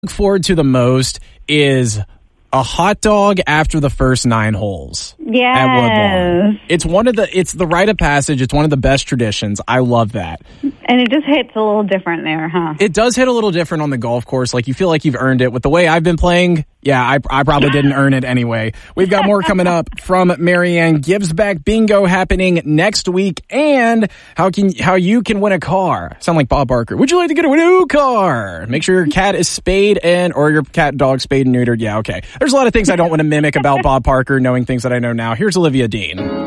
look forward to the most is a hot dog after the first 9 holes. Yes. At Woodlawn. It's the rite of passage. It's one of the best traditions. I love that. And it just hits a little different there, huh? It does hit a little different on the golf course. Like, you feel like you've earned it. With the way I've been playing, yeah, I probably didn't earn it anyway. We've got more coming up from Marianne. Gives Back Bingo happening next week, and how you can win a car. Sound like Bob Barker. Would you like to get a new car? Make sure your cat is spayed or your cat and dog spayed and neutered. Yeah, okay. There's a lot of things I don't want to mimic about Bob Parker, knowing things that I know now. Here's Olivia Dean.